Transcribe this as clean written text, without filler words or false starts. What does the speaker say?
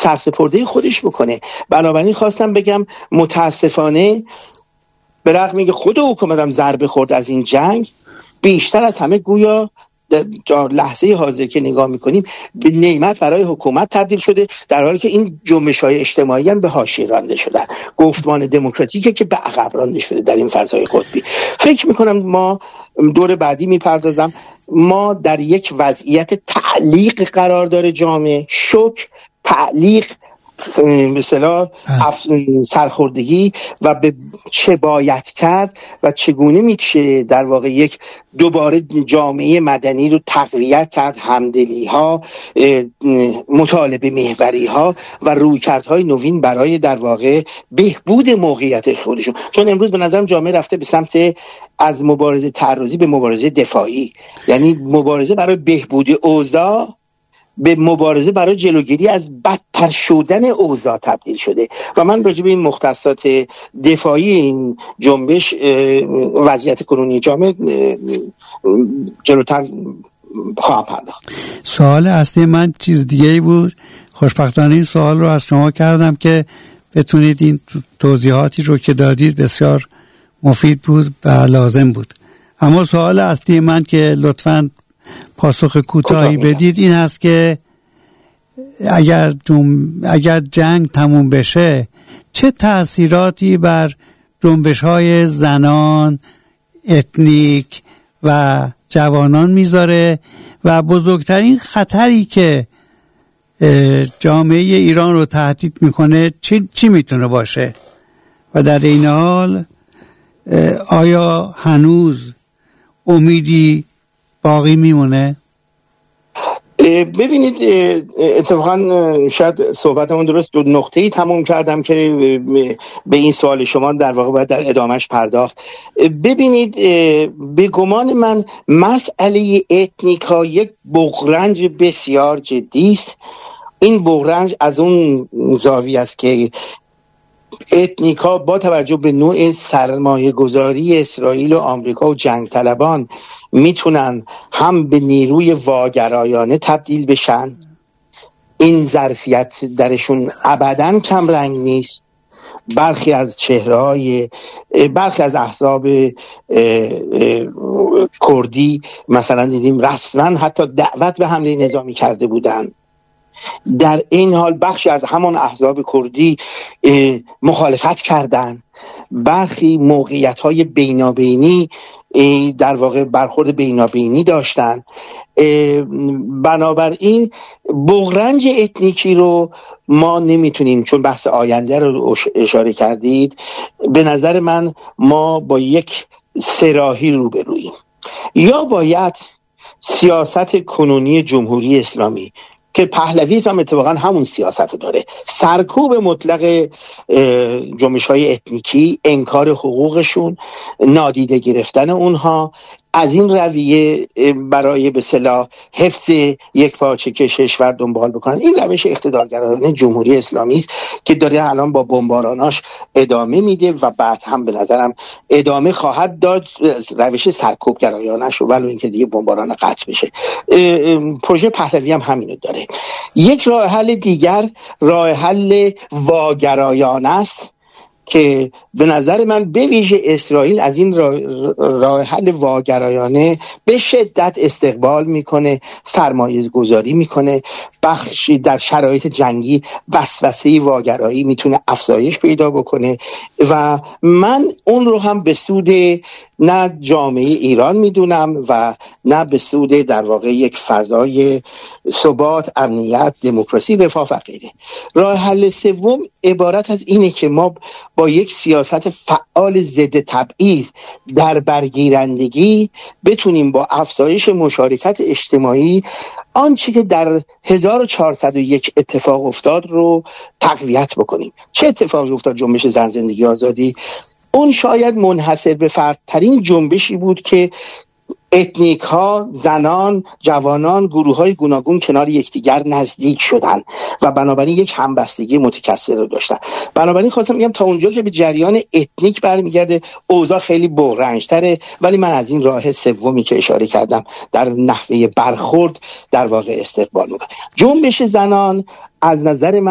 سرسپرده خودش بکنه. بنابراین خواستم بگم متاسفانه به رغم اینکه خود حکومتم ضربه خورد از این جنگ، بیشتر از همه گویا در لحظه حاضر که نگاه میکنیم به نعمت برای حکومت تبدیل شده، در حالی که این جنبش‌های اجتماعی هم به حاشیه رانده شدن، گفتمان دموکراتیکه که به عقب رانده شده در این فضای قطبی. فکر میکنم ما دور بعدی میپردازم، ما در یک وضعیت تعلیق قرار داره جامعه، شوک، تعلیق، مثلا سرخوردگی و به چه باید کرد و چگونه میشه در واقع یک دوباره جامعه مدنی رو تقویت کرد، همدلی ها، مطالبه محوری ها و رویکردهای نوین برای در واقع بهبود موقعیت خودشون. چون امروز به نظرم جامعه رفته به سمت از مبارزه تعرضی به مبارزه دفاعی، یعنی مبارزه برای بهبود اوضاع به مبارزه برای جلوگیری از بدتر شدن اوضاع تبدیل شده. و من راجع به این مختصات دفاعی این جنبش وضعیت کنونی جامعه جلوتر خواهم پرداخت. سوال اصلی من چیز دیگه‌ای بود. خوشبختانه این سوال رو از شما کردم که بتونید این توضیحاتی رو که دادید بسیار مفید بود و لازم بود. اما سوال اصلی من که لطفاً پاسخ کوتاهی بدید این هست که اگر جنگ تموم بشه چه تأثیراتی بر جنبش‌های زنان، اتنیک و جوانان میذاره و بزرگترین خطری که جامعه ایران رو تهدید میکنه چی میتونه باشه؟ و در این حال آیا هنوز امیدی باقی میمونه؟ ببینید اتفاقا شاید صحبتمون درست دو نقطه‌ای تموم کردم که به این سوال شما در واقع باید در ادامهش پرداخت. ببینید به گمان من مسئله اتنیکا یک بغرنج بسیار جدی است. این بغرنج از اون زاویه است که اتنیکا با توجه به نوع سرمایه گذاری اسرائیل و آمریکا و جنگ طلبان میتونن هم به نیروی واگرایانه تبدیل بشن. این ظرفیت درشون ابداً کم رنگ نیست. برخی از چهره‌های برخی از احزاب کردی مثلا دیدیم رسما حتی دعوت به حمله نظامی کرده بودند. در این حال بخشی از همان احزاب کردی مخالفت کردند. برخی موقعیت‌های بینابینی در واقع برخورد بینابینی داشتن. بنابراین بغرنج اتنیکی رو ما نمیتونیم، چون بحث آینده رو اشاره کردید، به نظر من ما با یک سراحی روبروییم. یا باید سیاست کنونی جمهوری اسلامی که پهلویسم هم اتفاقا همون سیاست داره، سرکوب مطلق جنبش‌های اتنیکی، انکار حقوقشون، نادیده گرفتن اونها، از این رویه برای به اصطلاح حفظ یک پارچه کشور دنبال بکنن. این روش اقتدارگرایانه جمهوری اسلامی است که داره الان با بمباراناش ادامه میده و بعد هم به نظرم ادامه خواهد داد روش سرکوبگرایانش، ولو اینکه دیگه بمباران قطع بشه. پروژه پهلوی هم همینو داره. یک راه حل دیگر راه حل واگرایانه است که به نظر من به ویژه اسرائیل از این راه حل واگرایانه به شدت استقبال میکنه، سرمایه گذاری میکنه. بخشی در شرایط جنگی وسوسه واگرایی میتونه افزایش پیدا بکنه و من اون رو هم به سود نه جامعه ایران میدونم و نه به سود در واقع یک فضای ثبات، امنیت، دموکراسی، رفاه و غیره. راه حل سوم عبارت از اینه که ما با یک سیاست فعال ضد تبعیض در برگیرندگی بتونیم با افزایش مشارکت اجتماعی آنچه که در 1401 اتفاق افتاد رو تقویت بکنیم. چه اتفاقی افتاد؟ جنبش زن زندگی آزادی، اون شاید منحصر به فردترین جنبشی بود که اتنیک ها، زنان، جوانان، گروه های گوناگون کنار یکدیگر نزدیک شدن و بنابراین یک همبستگی متکثر رو داشتن. بنابراین خواستم بگم تا اونجا که به جریان اتنیک برمیگرده اوضاع خیلی بغرنج‌تره، ولی من از این راه سومی که اشاره کردم در نحوه برخورد در واقع استقبال میکنم. جنبش زنان از نظر من